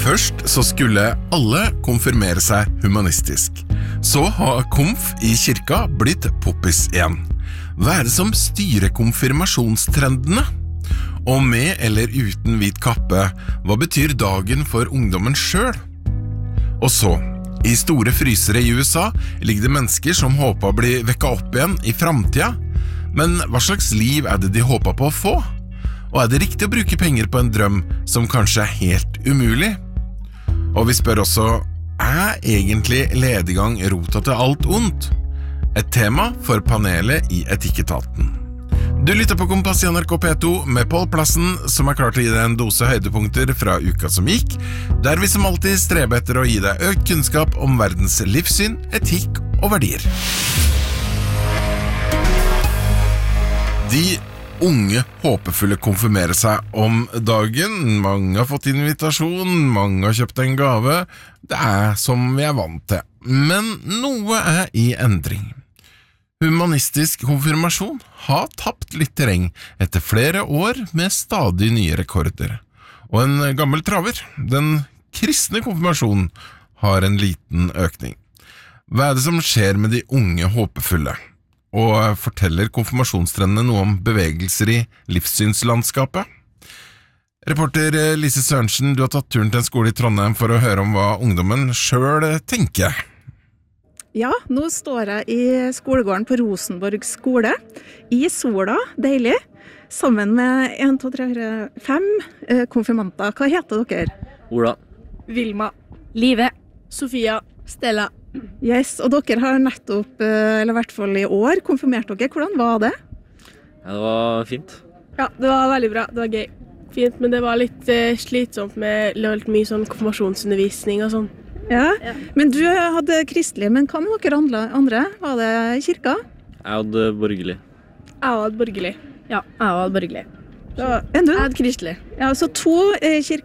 Først så skulle alle konfirmere seg humanistisk. Så har konf i kirka blitt poppis igjen. Hva det som styrer konfirmasjonstrendene? Og med eller uten hvit kappe, hva betyr dagen for ungdommen selv? Og så, i store frysere i USA ligger det mennesker som håper å bli vekket opp igjen i fremtiden. Men hva slags liv det de håper på å få? Og det riktig å bruke penger på en drøm som kanskje helt umulig? Og vi spør også, egentlig lediggang rota til alt ondt? Et tema for panelet i Etikketaten. Du lytter på Kompass i NRK P2 med Pål Plassen, som klar til å gi deg en dose høydepunkter fra uka som gikk, der vi som alltid streber etter å gi deg økt kunnskap om verdens livssyn, etikk og verdier. De unge håpefulle konfirmerer seg om dagen. Mange har fått invitasjon, mange har kjøpt en gave. Det som vi vant til. Men noe i endring. Humanistisk konfirmasjon har tapt litt terreng etter flere år med stadig nye rekorder. Og en gammel traver, den kristne konfirmasjonen, har en liten økning. Hva det som skjer med de unge håpefulle? Og forteller konfirmasjonstrendene noe om bevegelser i livssynslandskapet? Reporter Lise Sørensen, du har tatt turen til en skole i Trondheim for å høre om hva ungdommen selv tenker. Ja, nå står jeg i skolegården på Rosenborg skole, i sola, deilig, sammen med 1, 2, 3, 4, 5 konfirmanter. Hva heter dere? Ola. Vilma. Live. Sofia. Stella. Yes, og dere har nettopp, eller i hvert fall i år, konfirmert dere. Hvordan var det? Ja, det var fint. Ja, det var veldig bra. Det var gøy. Fint, men det var litt slitsomt med litt mye sånn konfirmasjonsundervisning og sånn. Ja, men du hadde kristelig, men hva med dere andre? Var det i kirka? Jeg hadde borgerlig. Jeg hadde borgerlig. Ja, jeg hadde borgerlig. Enn du? Jeg hadde kristelig. Ja, så 2 i kirka.